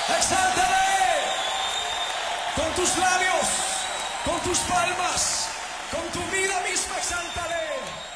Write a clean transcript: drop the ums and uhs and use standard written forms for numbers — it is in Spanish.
Exáltale con tus labios, con tus palmas, con tu vida misma, exáltale.